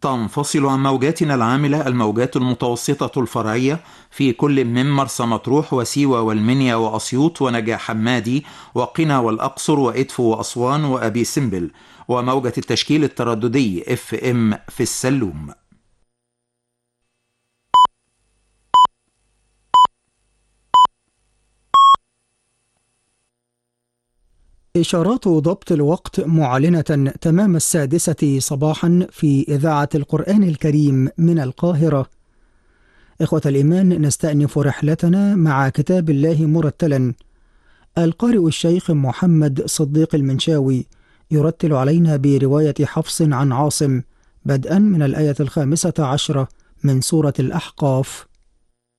تنفصل عن موجاتنا العاملة الموجات المتوسطة الفرعية في كل من مرسى مطروح وسيوة والمنيا وأسيوط ونجع حمادي وقنا والأقصر وإدفو وأسوان وأبي سمبل، وموجة التشكيل الترددي FM في السلوم. إشارات ضبط الوقت معلنة تمام 6 صباحا في إذاعة القرآن الكريم من القاهرة. إخوة الإيمان، نستأنف رحلتنا مع كتاب الله مرتلا. القارئ الشيخ محمد صديق المنشاوي يرتل علينا برواية حفص عن عاصم بدءا من الآية 15 من سورة الأحقاف.